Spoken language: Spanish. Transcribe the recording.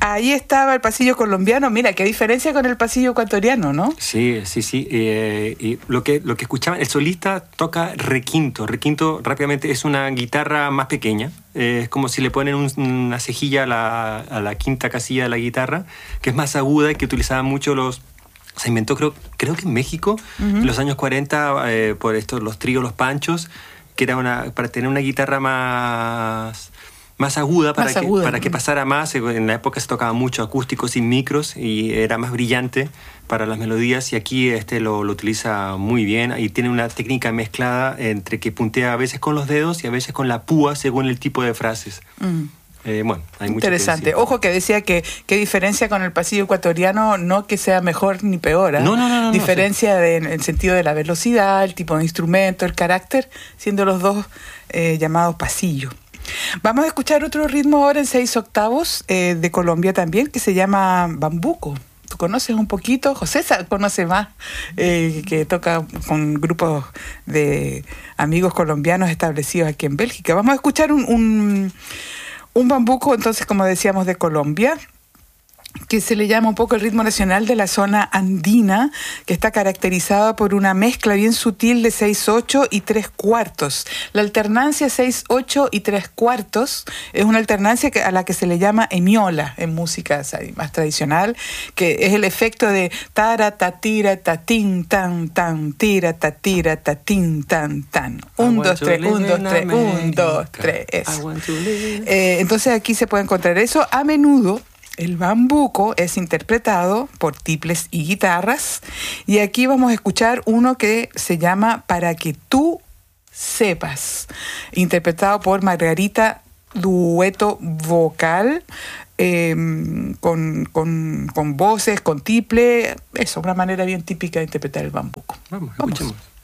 Ahí estaba el pasillo colombiano. Mira, qué diferencia con el pasillo ecuatoriano, ¿no? Sí. Y lo que escuchaban, el solista toca requinto. Requinto rápidamente es una guitarra más pequeña. Es como si le ponen una cejilla a la quinta casilla de la guitarra, que es más aguda y que utilizaban mucho se inventó creo que en México, en los años 40, por los tríos, los panchos, que era para tener una guitarra más aguda, para que pasara más. En la época se tocaba mucho acústico sin micros y era más brillante para las melodías, y aquí lo utiliza muy bien y tiene una técnica mezclada entre que puntea a veces con los dedos y a veces con la púa según el tipo de frases. Bueno, hay mucho interesante. que decir. Ojo que decía que diferencia con el pasillo ecuatoriano, no que sea mejor ni peor. No, diferencia en el sentido de la velocidad, el tipo de instrumento, el carácter, siendo los dos llamados pasillo. Vamos a escuchar otro ritmo ahora en 6/8 de Colombia también, que se llama bambuco. ¿Tú conoces un poquito? José conoce más, que toca con grupos de amigos colombianos establecidos aquí en Bélgica. Vamos a escuchar un bambuco, entonces, como decíamos, de Colombia, que se le llama un poco el ritmo nacional de la zona andina, que está caracterizada por una mezcla bien sutil de 6/8 y 3/4. La alternancia 6/8 y 3/4 es una alternancia a la que se le llama emiola en música más tradicional, que es el efecto de tara, ta, tira, ta, tin, tan, tan, tira, ta, tin, tan, tan. 1, 2, 3, 1, 2, 3, 1, 2, 3, eso. Entonces aquí se puede encontrar eso. A menudo el bambuco es interpretado por tiples y guitarras, y aquí vamos a escuchar uno que se llama Para que tú sepas, interpretado por Margarita, dueto vocal, con voces, con tiple. Eso, una manera bien típica de interpretar el bambuco. Vamos, escuchemos.